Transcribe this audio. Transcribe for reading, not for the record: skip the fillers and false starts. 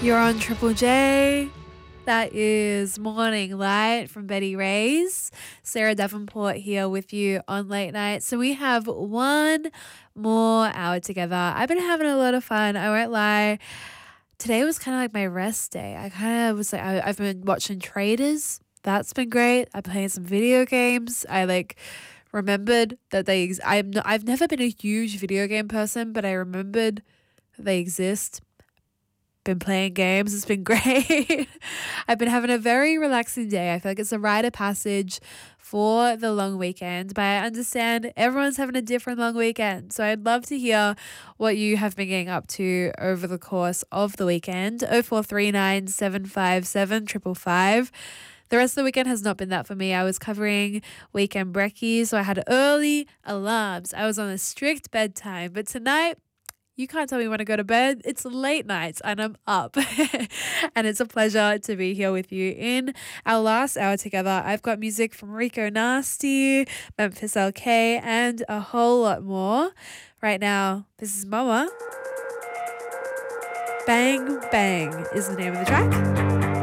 You're on Triple J. That is Morning Light from Betty Ray's. Sarah Davenport here with you on Late Night. So we have one more hour together. I've been having a lot of fun. I won't lie. Today was kind of like my rest day. I kind of was like, I've been watching Traders. That's been great. I'm playing some video games. I remembered that I've never been a huge video game person, but I remembered that they exist. Been playing games. It's been great. I've been having a very relaxing day. I feel like it's a rite of passage for the long weekend, but I understand everyone's having a different long weekend. So I'd love to hear what you have been getting up to over the course of the weekend. 0439 757 555. The rest of the weekend has not been that for me. I was covering weekend brekkie, so I had early alarms. I was on a strict bedtime, but tonight, you can't tell me when to go to bed. It's late nights and I'm up. And it's a pleasure to be here with you in our last hour together. I've got music from Rico Nasty, Memphis LK, and a whole lot more. Right now, this is Mama. Bang Bang is the name of the track.